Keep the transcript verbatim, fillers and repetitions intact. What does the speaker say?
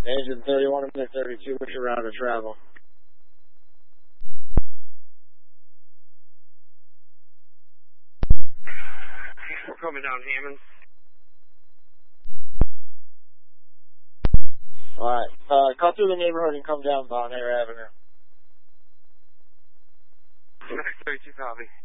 Engine thirty-one and thirty-two, what's your route of travel? We're coming down Hammond. Alright, uh, cut through the neighborhood and come down Bon Air Avenue. thirty-two copy.